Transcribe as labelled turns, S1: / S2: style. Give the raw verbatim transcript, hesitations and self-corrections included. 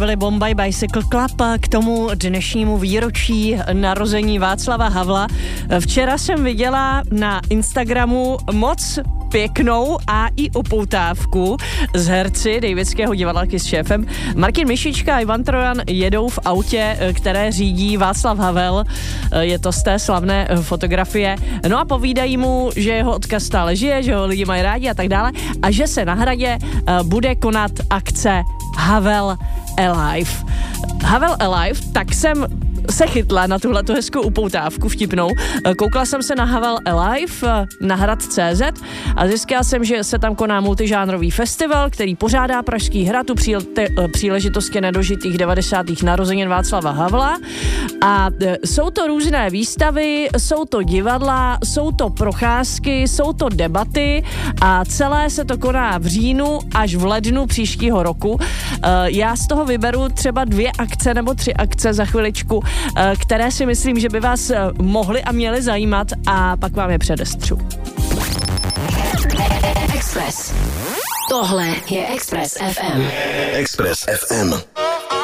S1: Byli Bombay Bicycle Club k tomu dnešnímu výročí narození Václava Havla. Včera jsem viděla na Instagramu moc pěknou a i upoutávku z herci Davidského divadla s šéfem. Martin Mišička a Ivan Trojan jedou v autě, které řídí Václav Havel. Je to z té slavné fotografie. No a povídají mu, že jeho odkaz stále žije, že ho lidi mají rádi a tak dále a že se na Hradě bude konat akce Havel Alive. Havel Alive, tak jsem se chytla na tuhletu hezkou upoutávku vtipnou. Koukla jsem se na Havel Alive na hrad tečka cé zet a zjistila jsem, že se tam koná multižánrový festival, který pořádá Pražský hrad u příležitosti nedožitých devadesátých narozenin Václava Havla. A jsou to různé výstavy, jsou to divadla, jsou to procházky, jsou to debaty a celé se to koná v říjnu až v lednu příštího roku. Já z toho vyberu třeba dvě akce nebo tři akce za chviličku, které si myslím, že by vás mohly a měly zajímat a pak vám je předestřu.
S2: Express. Tohle je Express ef em.
S3: Express ef em.